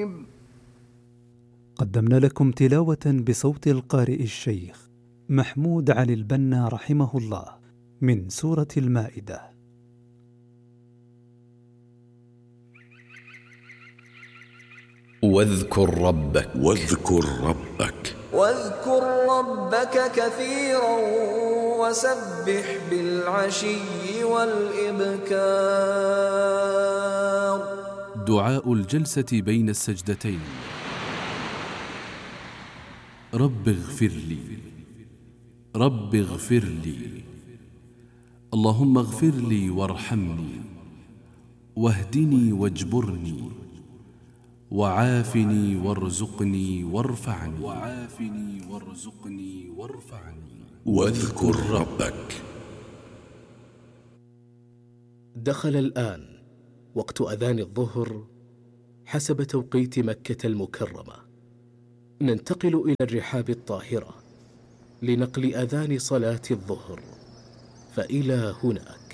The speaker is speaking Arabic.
الرجيم. قدمنا لكم تلاوة بصوت القارئ الشيخ محمود علي البنا رحمه الله من سورة المائدة. واذكر ربك كثيرا وسبح بالعشي والإبكار. دعاء الجلسة بين السجدتين. رب اغفر لي، رب اغفر لي، اللهم اغفر لي وارحمني واهدني واجبرني وعافني وارزقني وارفعني. واذكر ربك. دخل الآن وقت أذان الظهر حسب توقيت مكة المكرمة. ننتقل إلى الرحاب الطاهرة لنقل أذان صلاة الظهر، فإلى هناك.